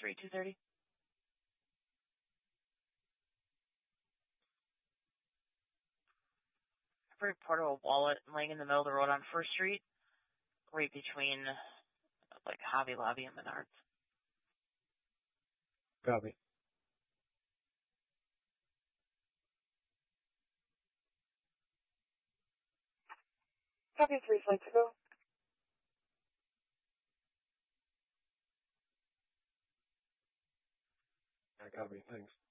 Street, 230. I've reported a wallet laying in the middle of the road on First Street, right between, like, Hobby Lobby and Menards. Copy. Copy, 3 flights ago. Copy, thanks.